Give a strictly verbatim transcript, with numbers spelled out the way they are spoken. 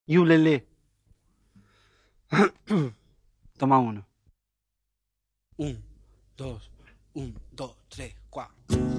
y ulele. Toma uno. Un, dos, un, dos, tres, cuatro.